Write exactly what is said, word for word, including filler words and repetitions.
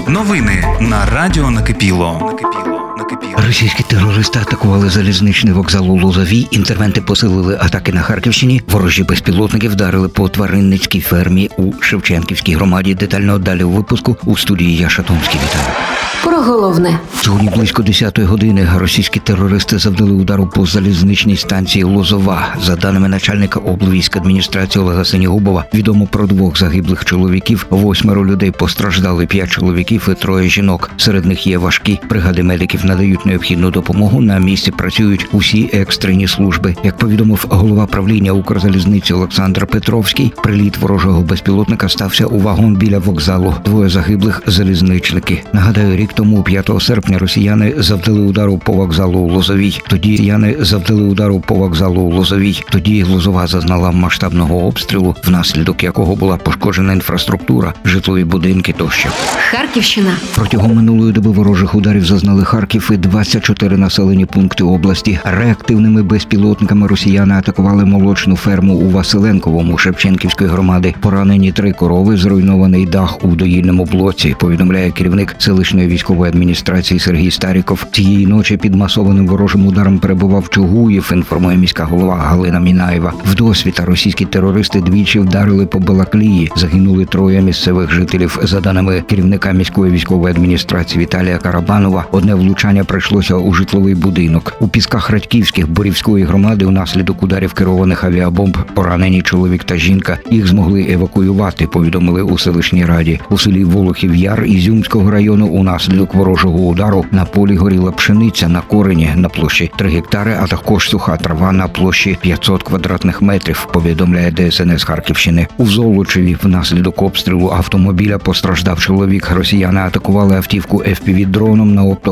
Новини на Радіо Накипіло. Російські терористи атакували залізничний вокзал у Лозовій, інтервенти посилили атаки на Харківщині, ворожі безпілотники вдарили по тваринницькій фермі у Шевченківській громаді. Детально далі у випуску у студії я Шатомський. Вітаю. Про головне. Сьогодні близько десятої години російські терористи завдали удару по залізничній станції Лозова. За даними начальника облвійськадміністрації Олега Синігубова, відомо про двох загиблих чоловіків, восьмеро людей постраждали, п'ять чоловіків і троє жінок. Серед них є важкі. Бригади медиків надають необхідну допомогу. На місці працюють усі екстрені служби. Як повідомив голова правління Укрзалізниці Олександр Петровський, приліт ворожого безпілотника стався у вагон біля вокзалу. Двоє загиблих – залізничники. Нагадаю, рік тому, п'ятого серпня, росіяни завдали удару по вокзалу у Лозовій. Тоді росіяни завдали удару по вокзалу у Лозовій. Тоді Лозова зазнала масштабного обстрілу, внаслідок якого була пошкоджена інфраструктура, житлові будинки тощо. Харківщина. Протягом минулої доби ворожих ударів зазнали Харків і двадцять чотири населені пункти області. Реактивними безпілотниками росіяни атакували молочну ферму у Василенковому Шевченківської громади. Поранені три корови, зруйнований дах у доїльному блоці, повідомляє керівник селищної військової адміністрації Сергій Старіков. Цієї ночі під масованим ворожим ударом перебував Чугуїв, інформує міська голова Галина Мінаєва. Вдосвіта російські терористи двічі вдарили по Балаклії. Загинули троє місцевих жителів. За даними керівника міської військової адміністрації Віталія Карабанова, одне влучання прийшлося у житловий будинок. У Пісках Радьківських Борівської громади унаслідок ударів керованих авіабомб поранені чоловік та жінка. Їх змогли евакуювати, повідомили у селищній раді. У селі Волохів Яр Ізюмського району унаслідок ворожого удару на полі горіла пшениця на корені на площі три гектари, а також суха трава на площі п'ятсот квадратних метрів, повідомляє Де Ес Ен Ес Харківщини. У Золочеві внаслідок обстрілу автомобіля постраждав чоловік. Росіяни атакували автівку еф пі ві-дроном на опто